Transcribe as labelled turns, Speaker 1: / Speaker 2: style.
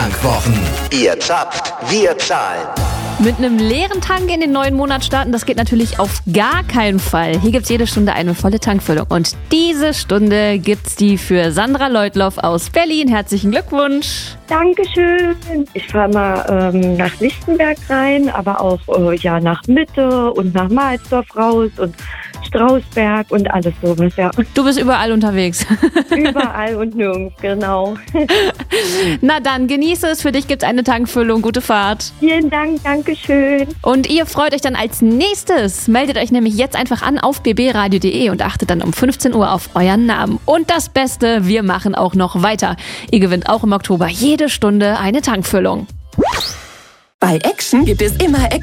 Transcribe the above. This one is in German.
Speaker 1: Volltankwochen. Ihr zapft, wir zahlen.
Speaker 2: Mit einem leeren Tank in den neuen Monat starten, das geht natürlich auf gar keinen Fall. Hier gibt's jede Stunde eine volle Tankfüllung. Und diese Stunde gibt's die für Sandra Leutloff aus Berlin. Herzlichen Glückwunsch.
Speaker 3: Dankeschön. Ich fahre mal nach Lichtenberg rein, aber auch nach Mitte und nach Mahlsdorf raus und Strausberg und alles sowas, ja.
Speaker 2: Du bist überall unterwegs.
Speaker 3: Überall und nirgends, genau.
Speaker 2: Na dann, genieße es. Für dich gibt's eine Tankfüllung. Gute Fahrt.
Speaker 3: Vielen Dank, Dankeschön.
Speaker 2: Und ihr freut euch dann als nächstes. Meldet euch nämlich jetzt einfach an auf bbradio.de und achtet dann um 15 Uhr auf euren Namen. Und das Beste, wir machen auch noch weiter. Ihr gewinnt auch im Oktober jede Stunde eine Tankfüllung.
Speaker 4: Bei Action gibt es immer